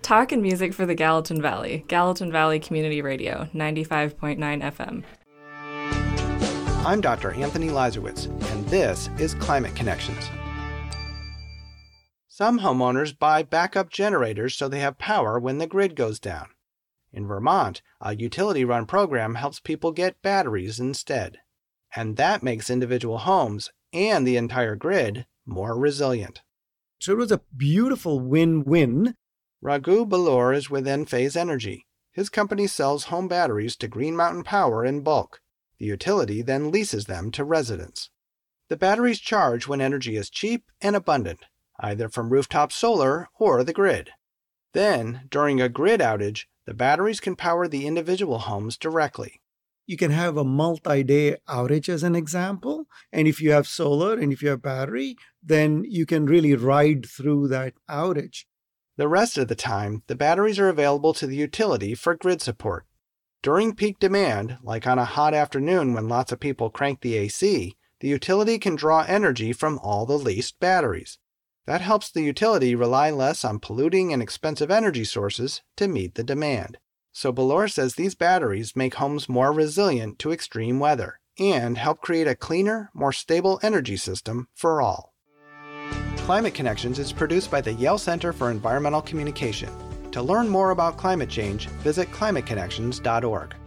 Talk and music for the Gallatin Valley. Gallatin Valley Community Radio, 95.9 FM. I'm Dr. Anthony Lazarowitz, and this is Climate Connections. Some homeowners buy backup generators so they have power when the grid goes down. In Vermont, a utility-run program helps people get batteries instead. And that makes individual homes and the entire grid more resilient. So it was a beautiful win-win. Raghu Belur is with Enphase Energy. His company sells home batteries to Green Mountain Power in bulk. The utility then leases them to residents. The batteries charge when energy is cheap and abundant, either from rooftop solar or the grid. Then, during a grid outage, the batteries can power the individual homes directly. You can have a multi-day outage as an example. And if you have solar and if you have battery, then you can really ride through that outage. The rest of the time, the batteries are available to the utility for grid support. During peak demand, like on a hot afternoon when lots of people crank the AC, the utility can draw energy from all the leased batteries. That helps the utility rely less on polluting and expensive energy sources to meet the demand. So Belur says these batteries make homes more resilient to extreme weather and help create a cleaner, more stable energy system for all. Climate Connections is produced by the Yale Center for Environmental Communication. To learn more about climate change, visit climateconnections.org.